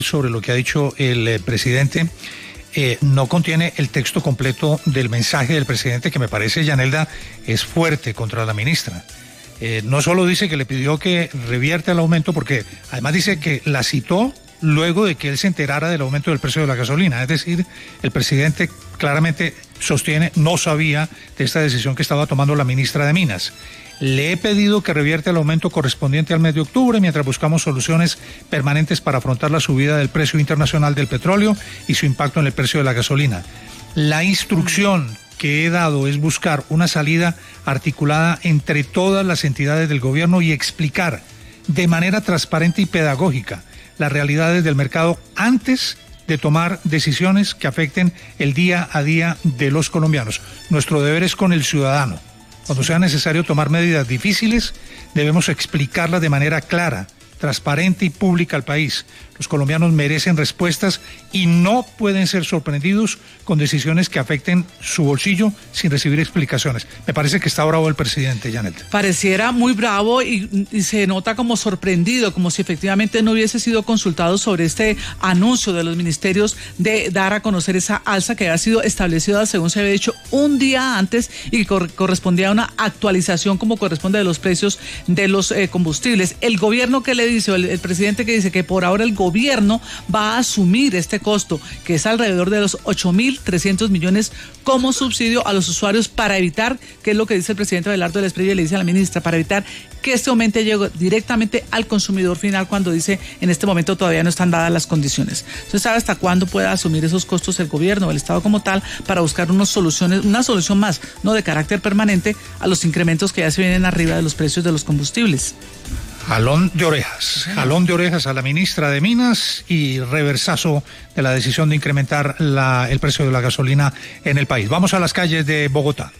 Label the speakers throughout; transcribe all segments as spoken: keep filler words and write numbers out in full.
Speaker 1: sobre lo que ha dicho el eh, presidente. Eh, no contiene el texto completo del mensaje del presidente, que me parece, Yanelda, es fuerte contra la ministra. Eh, no solo dice que le pidió que revierte el aumento, porque además dice que la citó luego de que él se enterara del aumento del precio de la gasolina. Es decir, el presidente claramente sostiene no sabía de esta decisión que estaba tomando la ministra de Minas. Le he pedido que revierta el aumento correspondiente al mes de octubre mientras buscamos soluciones permanentes para afrontar la subida del precio internacional del petróleo y su impacto en el precio de la gasolina. La instrucción que he dado es buscar una salida articulada entre todas las entidades del gobierno y explicar de manera transparente y pedagógica las realidades del mercado antes de tomar decisiones que afecten el día a día de los colombianos. Nuestro deber es con el ciudadano. Cuando sea necesario tomar medidas difíciles, debemos explicarlas de manera clara, transparente y pública al país. Los colombianos merecen respuestas y no pueden ser sorprendidos con decisiones que afecten su bolsillo sin recibir explicaciones. Me parece que está bravo el presidente, Janet.
Speaker 2: Pareciera muy bravo y, y se nota como sorprendido, como si efectivamente no hubiese sido consultado sobre este anuncio de los ministerios de dar a conocer esa alza que había sido establecida, según se había dicho, un día antes y que cor- correspondía a una actualización como corresponde de los precios de los eh, combustibles. El gobierno que le dice, el, el presidente que dice que por ahora el gobierno gobierno va a asumir este costo, que es alrededor de los ocho mil trescientos millones como subsidio a los usuarios para evitar, que es lo que dice el presidente Abelardo del Espriu y le dice a la ministra, para evitar que este aumento llegue directamente al consumidor final cuando dice en este momento todavía no están dadas las condiciones. ¿Usted sabe hasta cuándo puede asumir esos costos el gobierno, el Estado como tal, para buscar unas soluciones, una solución más, no de carácter permanente, a los incrementos que ya se vienen arriba de los precios de los combustibles?
Speaker 1: Jalón de orejas, jalón de orejas a la ministra de Minas y reversazo de la decisión de incrementar la, el precio de la gasolina en el país. Vamos a las calles de Bogotá.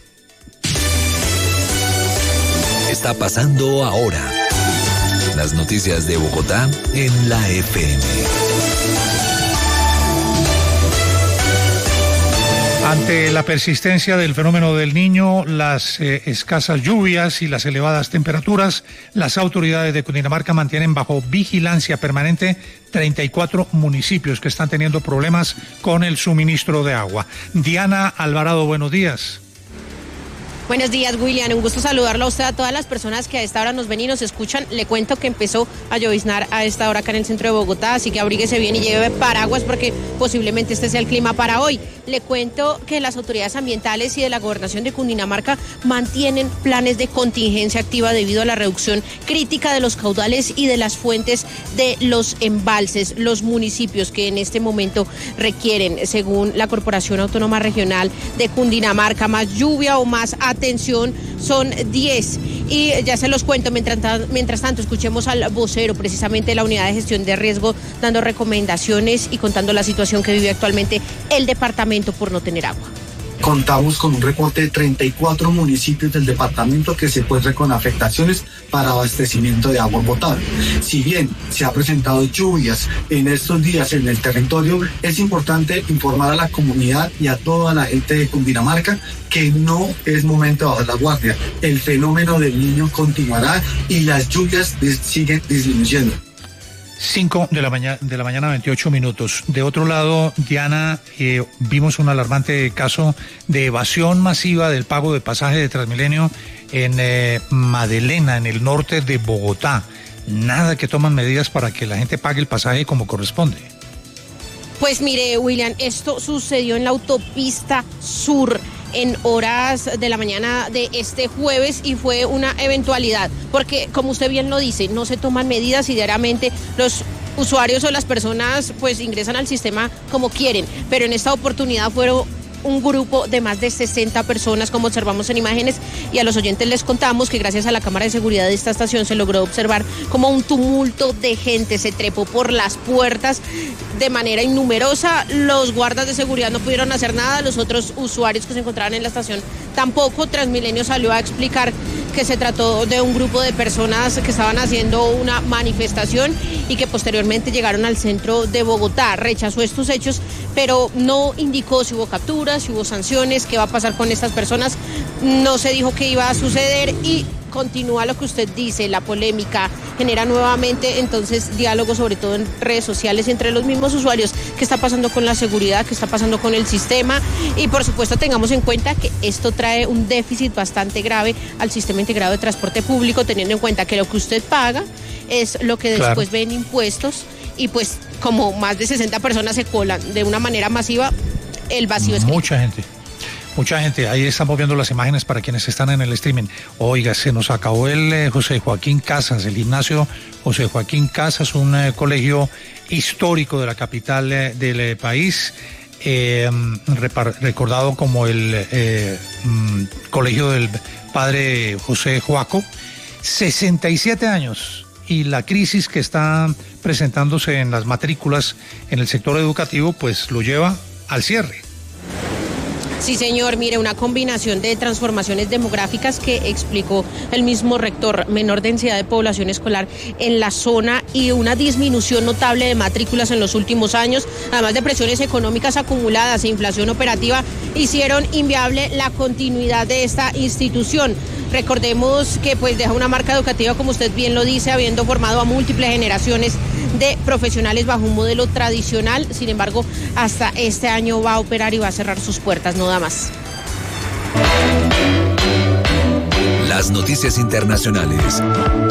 Speaker 3: Está pasando ahora. Las noticias de Bogotá en la F M.
Speaker 1: Ante la persistencia del fenómeno del Niño, las eh, escasas lluvias y las elevadas temperaturas, las autoridades de Cundinamarca mantienen bajo vigilancia permanente treinta y cuatro municipios que están teniendo problemas con el suministro de agua. Diana Alvarado, buenos días.
Speaker 4: Buenos días, William. Un gusto saludarlo a usted, a todas las personas que a esta hora nos ven y nos escuchan. Le cuento que empezó a lloviznar a esta hora acá en el centro de Bogotá, así que abríguese bien y lleve paraguas porque posiblemente este sea el clima para hoy. Le cuento que las autoridades ambientales y de la gobernación de Cundinamarca mantienen planes de contingencia activa debido a la reducción crítica de los caudales y de las fuentes de los embalses. Los municipios que en este momento requieren, según la Corporación Autónoma Regional de Cundinamarca, más lluvia o más atención son diez. Y ya se los cuento, mientras, mientras tanto escuchemos al vocero precisamente de la Unidad de Gestión de Riesgo dando recomendaciones y contando la situación que vive actualmente el departamento por no tener agua.
Speaker 5: Contamos con un recorte de treinta y cuatro municipios del departamento que se encuentran con afectaciones para abastecimiento de agua potable. Si bien se ha presentado lluvias en estos días en el territorio, es importante informar a la comunidad y a toda la gente de Cundinamarca que no es momento de bajar la guardia. El fenómeno del Niño continuará y las lluvias siguen disminuyendo.
Speaker 1: cinco de la mañana, de la mañana, veintiocho minutos. De otro lado, Diana, eh, vimos un alarmante caso de evasión masiva del pago de pasaje de Transmilenio en eh, Madelena, en el norte de Bogotá. Nada que toman medidas para que la gente pague el pasaje como corresponde.
Speaker 4: Pues mire, William, esto sucedió en la autopista sur en horas de la mañana de este jueves y fue una eventualidad, porque como usted bien lo dice, no se toman medidas y diariamente los usuarios o las personas pues ingresan al sistema como quieren, pero en esta oportunidad fueron un grupo de más de sesenta personas, como observamos en imágenes, y a los oyentes les contamos que gracias a la cámara de seguridad de esta estación se logró observar como un tumulto de gente se trepó por las puertas de manera innumerosa. Los guardas de seguridad no pudieron hacer nada, los otros usuarios que se encontraban en la estación tampoco. Transmilenio salió a explicar que se trató de un grupo de personas que estaban haciendo una manifestación y que posteriormente llegaron al centro de Bogotá. Rechazó estos hechos, pero no indicó si hubo capturas, si hubo sanciones, qué va a pasar con estas personas. No se dijo qué iba a suceder y continúa lo que usted dice, la polémica genera nuevamente entonces diálogo, sobre todo en redes sociales, entre los mismos usuarios. ¿Qué está pasando con la seguridad? ¿Qué está pasando con el sistema? Y por supuesto tengamos en cuenta que esto trae un déficit bastante grave al sistema integrado de transporte público, teniendo en cuenta que lo que usted paga es lo que después claro. ven impuestos, y pues como más de sesenta personas se colan de una manera masiva, el vacío es
Speaker 1: mucha gente. Mucha gente, ahí estamos viendo las imágenes para quienes están en el streaming. Oiga, se nos acabó el eh, José Joaquín Casas, el gimnasio José Joaquín Casas, un eh, colegio histórico de la capital eh, del eh, país, eh, repar, recordado como el eh, mm, colegio del padre José Joaco. sesenta y siete años, y la crisis que está presentándose en las matrículas en el sector educativo pues lo lleva al cierre.
Speaker 4: Sí, señor, mire, una combinación de transformaciones demográficas que explicó el mismo rector, menor densidad de población escolar en la zona y una disminución notable de matrículas en los últimos años, además de presiones económicas acumuladas e inflación operativa, hicieron inviable la continuidad de esta institución. Recordemos que pues deja una marca educativa, como usted bien lo dice, habiendo formado a múltiples generaciones de profesionales bajo un modelo tradicional. Sin embargo, hasta este año va a operar y va a cerrar sus puertas, no da más.
Speaker 3: Las noticias internacionales.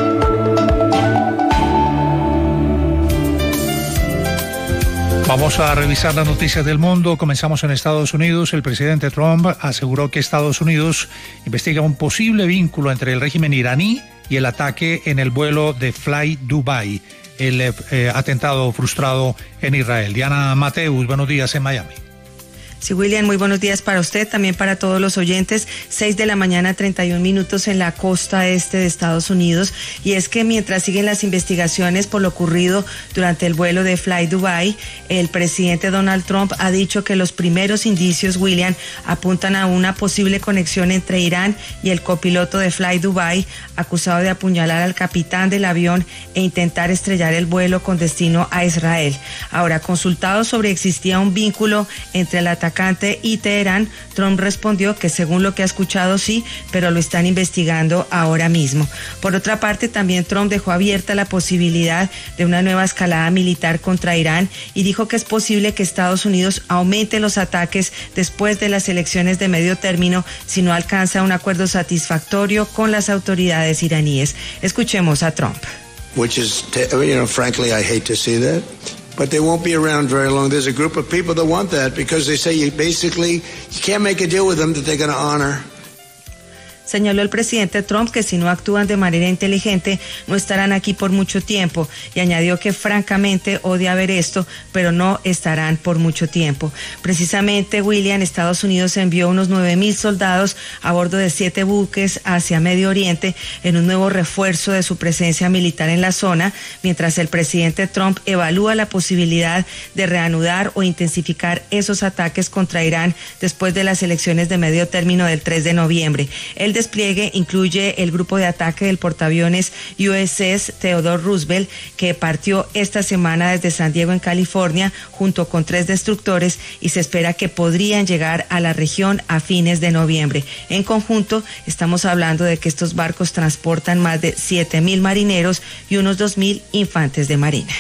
Speaker 1: Vamos a revisar las noticias del mundo. Comenzamos en Estados Unidos. El presidente Trump aseguró que Estados Unidos investiga un posible vínculo entre el régimen iraní y el ataque en el vuelo de Fly Dubai, el eh, atentado frustrado en Israel. Diana Mateus, buenos días en Miami.
Speaker 6: Sí, William, muy buenos días para usted, también para todos los oyentes. Seis de la mañana, treinta y un minutos en la costa este de Estados Unidos. Y es que mientras siguen las investigaciones por lo ocurrido durante el vuelo de Fly Dubai, el presidente Donald Trump ha dicho que los primeros indicios, William, apuntan a una posible conexión entre Irán y el copiloto de Fly Dubai, acusado de apuñalar al capitán del avión e intentar estrellar el vuelo con destino a Israel. Ahora, consultado sobre existía un vínculo entre el atacante y Teherán, Trump respondió que según lo que ha escuchado sí, pero lo están investigando ahora mismo. Por otra parte, también Trump dejó abierta la posibilidad de una nueva escalada militar contra Irán y dijo que es posible que Estados Unidos aumente los ataques después de las elecciones de medio término si no alcanza un acuerdo satisfactorio con las autoridades iraníes. Escuchemos a Trump.
Speaker 7: Which is, you know, frankly, I hate to see that. But they won't be around very long. There's a group of people that want that because they say you basically, you can't make a deal with them that they're going to honor.
Speaker 6: Señaló el presidente Trump que si no actúan de manera inteligente no estarán aquí por mucho tiempo y añadió que francamente odia ver esto, pero no estarán por mucho tiempo. Precisamente, William, Estados Unidos envió unos nueve mil soldados a bordo de siete buques hacia Medio Oriente en un nuevo refuerzo de su presencia militar en la zona, mientras el presidente Trump evalúa la posibilidad de reanudar o intensificar esos ataques contra Irán después de las elecciones de medio término del tres de noviembre. El despliegue incluye el grupo de ataque del portaaviones U S S Theodore Roosevelt, que partió esta semana desde San Diego, en California, junto con tres destructores, y se espera que podrían llegar a la región a fines de noviembre. En conjunto, estamos hablando de que estos barcos transportan más de siete mil marineros y unos dos mil infantes de marina.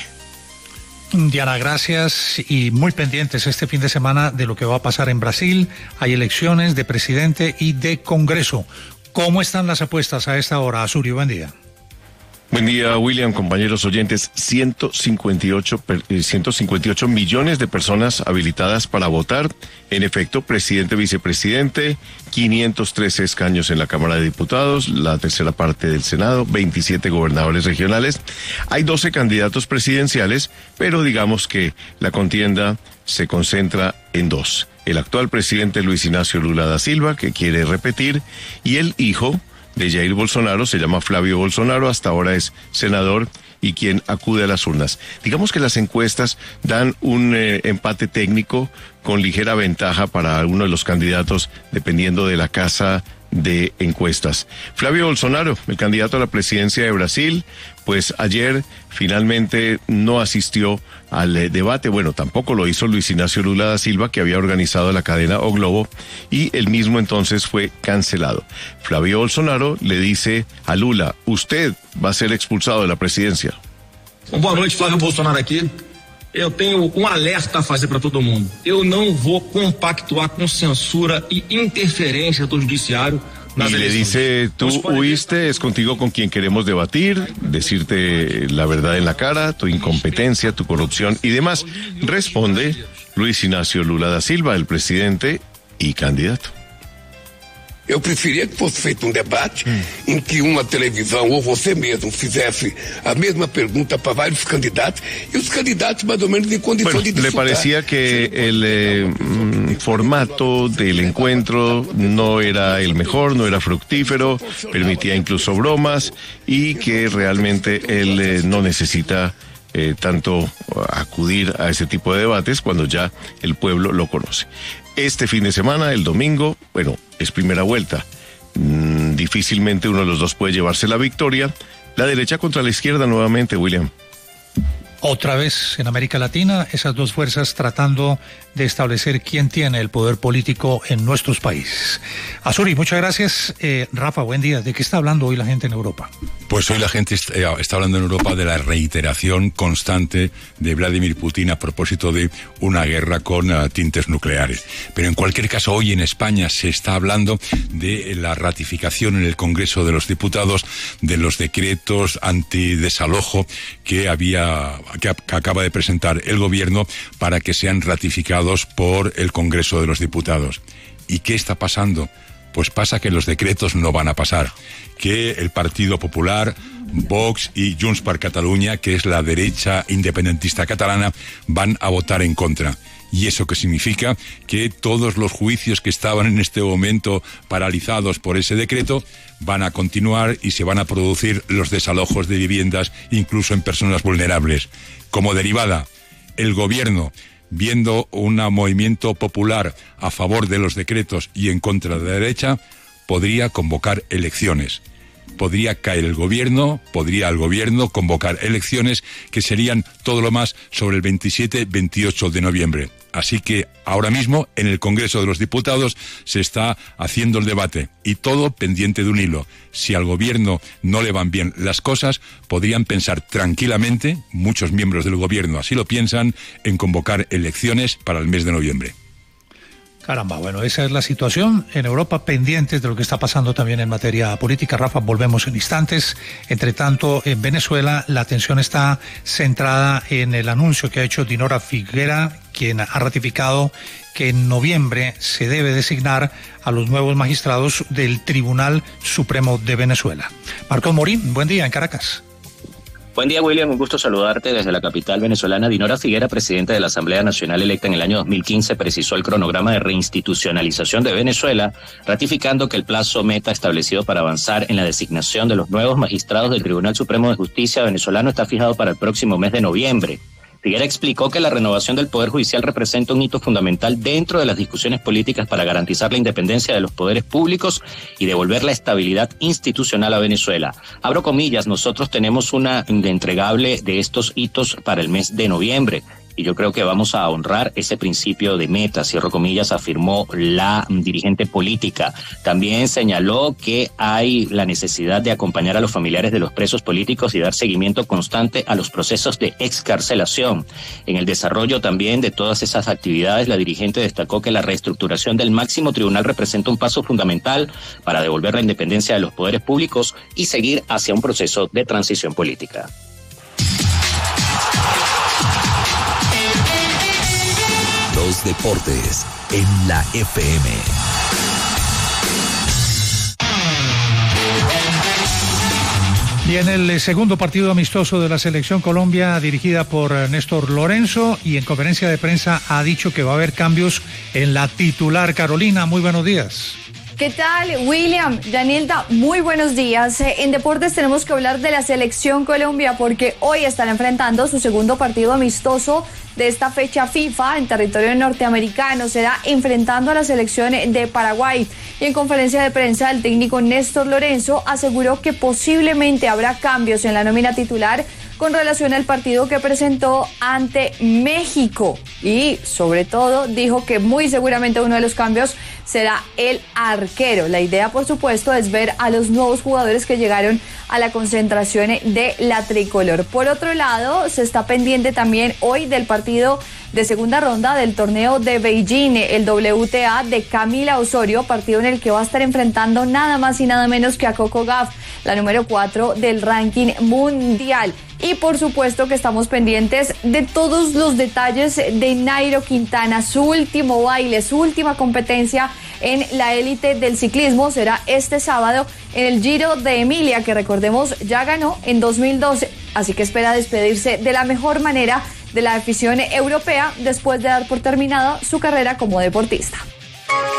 Speaker 1: Diana, gracias, y muy pendientes este fin de semana de lo que va a pasar en Brasil. Hay elecciones de presidente y de Congreso. ¿Cómo están las apuestas a esta hora? Azurio, buen día.
Speaker 8: Buen día, William, compañeros oyentes. ciento cincuenta y ocho, ciento cincuenta y ocho millones de personas habilitadas para votar. En efecto, presidente, vicepresidente, quinientos trece escaños en la Cámara de Diputados, la tercera parte del Senado, veintisiete gobernadores regionales. Hay doce candidatos presidenciales, pero digamos que la contienda se concentra en dos. El actual presidente Luis Ignacio Lula da Silva, que quiere repetir, y el hijo de Jair Bolsonaro, se llama Flavio Bolsonaro, hasta ahora es senador y quien acude a las urnas. Digamos que las encuestas dan un eh, empate técnico con ligera ventaja para alguno de los candidatos, dependiendo de la casa de encuestas. Flavio Bolsonaro, el candidato a la presidencia de Brasil, pues ayer finalmente no asistió al eh, debate. Bueno, tampoco lo hizo Luis Ignacio Lula da Silva, que había organizado la cadena O Globo, y el mismo entonces fue cancelado. Flavio Bolsonaro le dice a Lula: usted va a ser expulsado de la presidencia.
Speaker 9: Boa noite, Flávio Bolsonaro aqui. Eu tenho um alerta a fazer para todo mundo. Eu não vou compactuar com censura e interferência do judiciário.
Speaker 8: Y le dice: tú huiste, es contigo con quien queremos debatir, decirte la verdad en la cara, tu incompetencia, tu corrupción y demás. Responde Luis Ignacio Lula da Silva, el presidente y candidato.
Speaker 10: Eu preferia que fosse feito um debate hum. em que uma televisão ou você mesmo fizesse a mesma pergunta para vários candidatos y los candidatos más o menos en condición
Speaker 8: bueno,
Speaker 10: de disfrutar.
Speaker 8: Le parecía que el eh, formato del encuentro no era el mejor, no era fructífero, permitía incluso bromas y que realmente él eh, no necesita eh, tanto acudir a ese tipo de debates cuando ya el pueblo lo conoce. Este fin de semana, el domingo, bueno, es primera vuelta. Mm, difícilmente uno de los dos puede llevarse la victoria. La derecha contra la izquierda nuevamente, William.
Speaker 1: Otra vez en América Latina, esas dos fuerzas tratando de establecer quién tiene el poder político en nuestros países. Azuri, muchas gracias. Eh, Rafa, buen día. ¿De qué está hablando hoy la gente en Europa?
Speaker 11: Pues hoy la gente está, está hablando en Europa de la reiteración constante de Vladimir Putin a propósito de una guerra con uh, tintes nucleares. Pero en cualquier caso, hoy en España se está hablando de la ratificación en el Congreso de los Diputados de los decretos antidesalojo que había que, que acaba de presentar el gobierno para que sean ratificados por el Congreso de los Diputados. ¿Y qué está pasando? Pues pasa que los decretos no van a pasar, que el Partido Popular, Vox y Junts per Catalunya, que es la derecha independentista catalana, van a votar en contra. ¿Y eso qué significa? Que todos los juicios que estaban en este momento paralizados por ese decreto van a continuar y se van a producir los desalojos de viviendas, incluso en personas vulnerables. Como derivada, el gobierno, viendo un movimiento popular a favor de los decretos y en contra de la derecha, podría convocar elecciones. Podría caer el gobierno, podría el gobierno convocar elecciones que serían todo lo más sobre el veintisiete veintiocho de noviembre. Así que ahora mismo en el Congreso de los Diputados se está haciendo el debate y todo pendiente de un hilo. Si al gobierno no le van bien las cosas, podrían pensar tranquilamente, muchos miembros del gobierno así lo piensan, en convocar elecciones para el mes de noviembre.
Speaker 1: Caramba, bueno, esa es la situación en Europa, pendientes de lo que está pasando también en materia política. Rafa, volvemos en instantes. Entre tanto, en Venezuela la atención está centrada en el anuncio que ha hecho Dinora Figuera, quien ha ratificado que en noviembre se debe designar a los nuevos magistrados del Tribunal Supremo de Venezuela. Marcos Morín, buen día en Caracas.
Speaker 12: Buen día, William. Un gusto saludarte desde la capital venezolana. Dinora Figuera, presidenta de la Asamblea Nacional electa en el año dos mil quince, precisó el cronograma de reinstitucionalización de Venezuela, ratificando que el plazo meta establecido para avanzar en la designación de los nuevos magistrados del Tribunal Supremo de Justicia venezolano está fijado para el próximo mes de noviembre. Figuera explicó que la renovación del Poder Judicial representa un hito fundamental dentro de las discusiones políticas para garantizar la independencia de los poderes públicos y devolver la estabilidad institucional a Venezuela. Abro comillas, nosotros tenemos una entregable de estos hitos para el mes de noviembre. Y yo creo que vamos a honrar ese principio de meta, cierro comillas, afirmó la dirigente política. También señaló que hay la necesidad de acompañar a los familiares de los presos políticos y dar seguimiento constante a los procesos de excarcelación. En el desarrollo también de todas esas actividades, la dirigente destacó que la reestructuración del máximo tribunal representa un paso fundamental para devolver la independencia de los poderes públicos y seguir hacia un proceso de transición política.
Speaker 3: Los deportes en la F M.
Speaker 1: Y en el segundo partido amistoso de la Selección Colombia, dirigida por Néstor Lorenzo, y en conferencia de prensa ha dicho que va a haber cambios en la titular. Carolina, muy buenos días.
Speaker 13: ¿Qué tal, William? Yanilda, muy buenos días. En deportes tenemos que hablar de la selección Colombia porque hoy están enfrentando su segundo partido amistoso de esta fecha FIFA en territorio norteamericano. Será enfrentando a la selección de Paraguay. Y en conferencia de prensa, el técnico Néstor Lorenzo aseguró que posiblemente habrá cambios en la nómina titular con relación al partido que presentó ante México. Y sobre todo dijo que muy seguramente uno de los cambios será el arquero. La idea, por supuesto, es ver a los nuevos jugadores que llegaron a la concentración de la tricolor. Por otro lado, se está pendiente también hoy del partido de segunda ronda del torneo de Beijing, el W T A de Camila Osorio, partido en el que va a estar enfrentando nada más y nada menos que a Coco Gauff, la número cuatro del ranking mundial. Y por supuesto que estamos pendientes de todos los detalles de Nairo Quintana, su último baile, su última competencia en la élite del ciclismo será este sábado en el Giro de Emilia, que recordemos ya ganó en dos mil doce, así que espera despedirse de la mejor manera de la afición europea después de dar por terminada su carrera como deportista.